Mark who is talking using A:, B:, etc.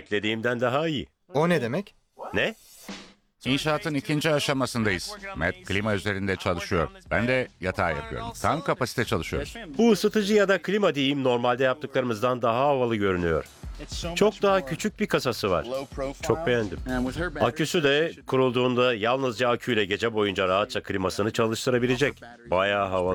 A: Beklediğimden daha iyi.
B: O ne demek?
A: Ne?
C: İnşaatın ikinci aşamasındayız. Matt klima üzerinde çalışıyor. Ben de yatağı yapıyorum. Tam kapasite çalışıyoruz.
A: Bu ısıtıcı ya da klima diyeyim normalde yaptıklarımızdan daha havalı görünüyor. Çok daha küçük bir kasası var. Çok beğendim. Aküsü de kurulduğunda yalnızca aküyle gece boyunca rahatça klimasını çalıştırabilecek. Bayağı havalı.